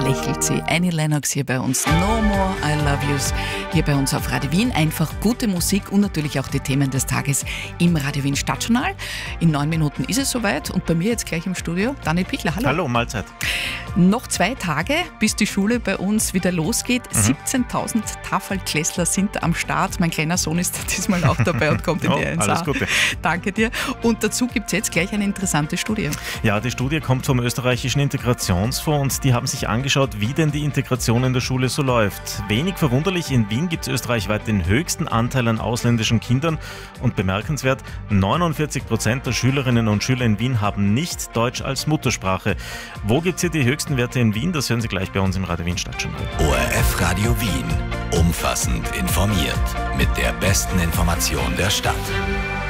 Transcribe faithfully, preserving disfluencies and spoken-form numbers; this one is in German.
lächelt sie. Annie Lennox hier bei uns. No More I Love Yous hier bei uns auf Radio Wien. Einfach gute Musik und natürlich auch die Themen des Tages im Radio Wien Stadtjournal. In neun Minuten ist es soweit und bei mir jetzt gleich im Studio Daniel Pichler. Hallo. Hallo, Mahlzeit. Noch zwei Tage, bis die Schule bei uns wieder losgeht. Mhm. siebzehntausend Tafelklässler sind am Start. Mein kleiner Sohn ist diesmal auch dabei und kommt in die oh, eins A. Alles Gute. Danke dir. Und dazu gibt es jetzt gleich eine interessante Studie. Ja, die Studie kommt vom österreichischen Integrationsfonds und die haben sich angeschaut, wie denn die Integration in der Schule so läuft. Wenig verwunderlich, in Wien gibt es österreichweit den höchsten Anteil an ausländischen Kindern und bemerkenswert, neunundvierzig Prozent der Schülerinnen und Schüler in Wien haben nicht Deutsch als Muttersprache. Wo gibt es hier die höchsten Werte in Wien? Das hören Sie gleich bei uns im Radio Wien Stadtjournal. O R F Radio Wien. Umfassend informiert. Mit der besten Information der Stadt.